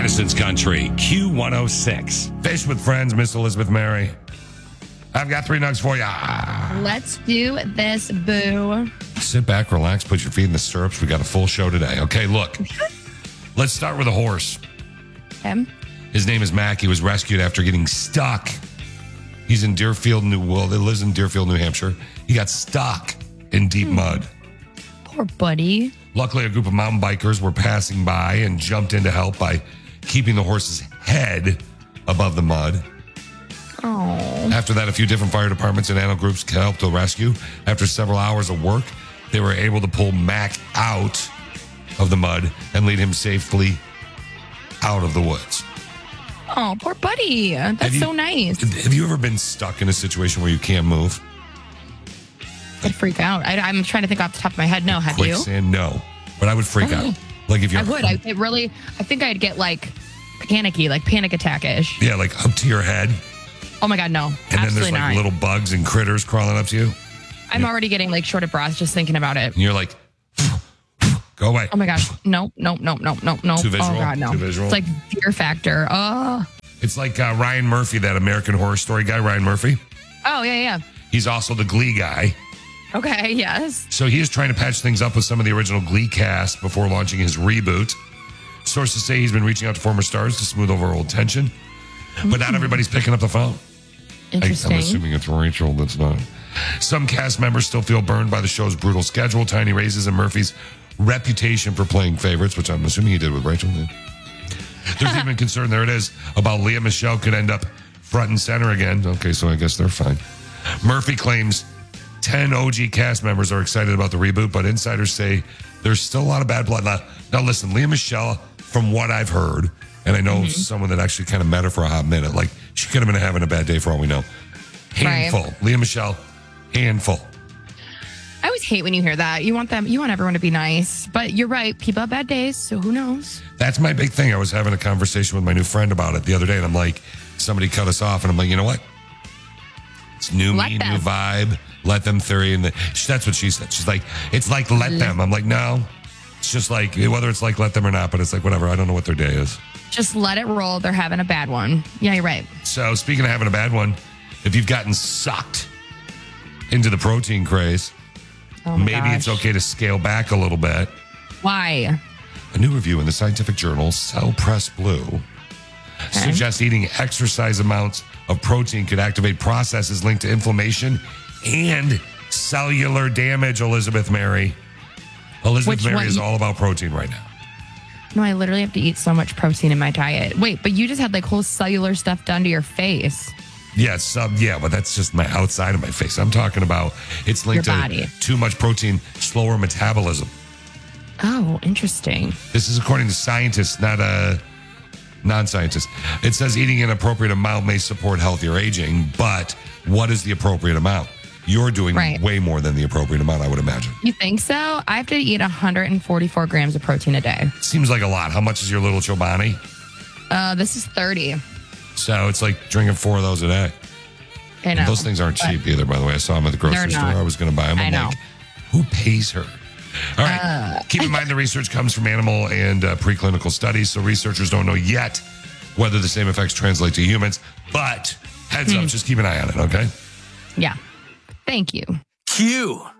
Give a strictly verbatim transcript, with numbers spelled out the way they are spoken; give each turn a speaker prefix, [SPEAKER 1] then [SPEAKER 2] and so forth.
[SPEAKER 1] Madison's Country, Q one oh six. Fish with Friends, Miss Elizabeth Mary. I've got three nugs for you.
[SPEAKER 2] Let's do this, boo.
[SPEAKER 1] Sit back, relax, put your feet in the stirrups. We got a full show today. Okay, look. Let's start with a horse.
[SPEAKER 2] Okay.
[SPEAKER 1] His name is Mac. He was rescued after getting stuck. He's in Deerfield, New well, he lives in Deerfield, New Hampshire. He got stuck in deep hmm. mud.
[SPEAKER 2] Poor buddy.
[SPEAKER 1] Luckily, a group of mountain bikers were passing by and jumped in to help by keeping the horse's head above the mud.
[SPEAKER 2] Oh.
[SPEAKER 1] After that, a few different fire departments and animal groups helped the rescue. After several hours of work, they were able to pull Mac out of the mud and lead him safely out of the woods.
[SPEAKER 2] Oh, poor buddy. That's
[SPEAKER 1] you,
[SPEAKER 2] so nice.
[SPEAKER 1] Have you ever been stuck in a situation where you can't move?
[SPEAKER 2] I'd freak out. I, I'm trying to think off the top of my head. No, have you?
[SPEAKER 1] Quicksand, no. But I would freak
[SPEAKER 2] oh.
[SPEAKER 1] out. Like if you're,
[SPEAKER 2] I would. I it really. I think I'd get like panicky, like panic attack-ish.
[SPEAKER 1] Yeah, like up to your head.
[SPEAKER 2] Oh my God, no.
[SPEAKER 1] And
[SPEAKER 2] absolutely
[SPEAKER 1] then there's like
[SPEAKER 2] not.
[SPEAKER 1] little bugs and critters crawling up to you.
[SPEAKER 2] I'm yeah. already getting like short of breath just thinking about it.
[SPEAKER 1] And you're like, go away.
[SPEAKER 2] Oh my gosh. No, no, no, no, no, no.
[SPEAKER 1] Too visual.
[SPEAKER 2] Oh God, no.
[SPEAKER 1] Too visual.
[SPEAKER 2] It's like Fear Factor. Oh.
[SPEAKER 1] It's like uh, Ryan Murphy, that American Horror Story guy, Ryan Murphy.
[SPEAKER 2] Oh, yeah, yeah.
[SPEAKER 1] He's also the Glee guy.
[SPEAKER 2] Okay, yes.
[SPEAKER 1] So he is trying to patch things up with some of the original Glee cast before launching his reboot. Sources say he's been reaching out to former stars to smooth over old tension. Mm-hmm. But not everybody's picking up the phone.
[SPEAKER 2] Interesting.
[SPEAKER 1] I, I'm assuming it's Rachel that's not. Some cast members still feel burned by the show's brutal schedule, tiny raises, and Murphy's reputation for playing favorites, which I'm assuming he did with Rachel. There's even concern, there it is, about Lea Michele could end up front and center again. Okay, so I guess they're fine. Murphy claims ten O G cast members are excited about the reboot, but insiders say there's still a lot of bad blood. Now, now listen, Lea Michele, from what I've heard, and I know mm-hmm. someone that actually kind of met her for a hot minute, like she could have been having a bad day for all we know. Handful. Right. Lea Michele, handful.
[SPEAKER 2] I always hate when you hear that. You want them, you want everyone to be nice, but you're right. People have bad days, so who knows?
[SPEAKER 1] That's my big thing. I was having a conversation with my new friend about it the other day, and I'm like, somebody cut us off, and I'm like, you know what? It's new let me, them. new vibe. Let them theory, and the, that's what she said. She's like, it's like let them. I'm like, no, it's just like whether it's like let them or not, but it's like whatever. I don't know what their day is.
[SPEAKER 2] Just let it roll. They're having a bad one. Yeah, you're right.
[SPEAKER 1] So speaking of having a bad one, if you've gotten sucked into the protein craze.
[SPEAKER 2] Oh
[SPEAKER 1] Maybe
[SPEAKER 2] gosh.
[SPEAKER 1] it's okay to scale back a little bit.
[SPEAKER 2] Why?
[SPEAKER 1] A new review in the scientific journal Cell Press Blue okay. suggests eating exercise amounts of protein could activate processes linked to inflammation and cellular damage, Elizabeth Mary. Elizabeth
[SPEAKER 2] Which
[SPEAKER 1] Mary
[SPEAKER 2] one?
[SPEAKER 1] is all about protein right now.
[SPEAKER 2] No, I literally have to eat so much protein in my diet. Wait, but you just had like whole cellular stuff done to your face.
[SPEAKER 1] Yeah, sub, yeah, but that's just my outside of my face. I'm talking about it's linked
[SPEAKER 2] Your
[SPEAKER 1] to
[SPEAKER 2] body.
[SPEAKER 1] too much protein, slower metabolism.
[SPEAKER 2] Oh, interesting.
[SPEAKER 1] This is according to scientists, not a non-scientists. It says eating an appropriate amount may support healthier aging, but what is the appropriate amount? You're doing
[SPEAKER 2] right.
[SPEAKER 1] way more than the appropriate amount, I would imagine.
[SPEAKER 2] You think so? I have to eat one hundred forty-four grams of protein a day.
[SPEAKER 1] Seems like a lot. How much is your little Chobani?
[SPEAKER 2] Uh, this is thirty.
[SPEAKER 1] So it's like drinking four of those a day.
[SPEAKER 2] I know.
[SPEAKER 1] And those things aren't cheap either, by the way. I saw them at the grocery store. I was going to buy them. I'm
[SPEAKER 2] I know.
[SPEAKER 1] like, who pays her? All right. Uh, Keep in mind the research comes from animal and uh, preclinical studies, so researchers don't know yet whether the same effects translate to humans. But heads hmm. up, just keep an eye on it, okay?
[SPEAKER 2] Yeah. Thank you.
[SPEAKER 3] Q.